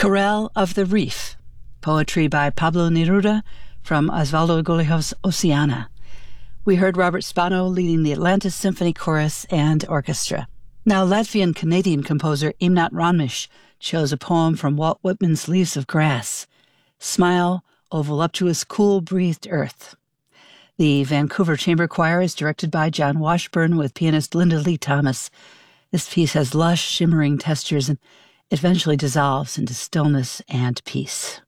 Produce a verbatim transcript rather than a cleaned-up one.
Chorale of the Reef, poetry by Pablo Neruda from Osvaldo Golijov's Oceana. We heard Robert Spano leading the Atlantis Symphony Chorus and Orchestra. Now, Latvian-Canadian composer Imnat Ronmish chose a poem from Walt Whitman's Leaves of Grass. Smile, O voluptuous, cool-breathed earth. The Vancouver Chamber Choir is directed by John Washburn with pianist Linda Lee Thomas. This piece has lush, shimmering textures and eventually dissolves into stillness and peace.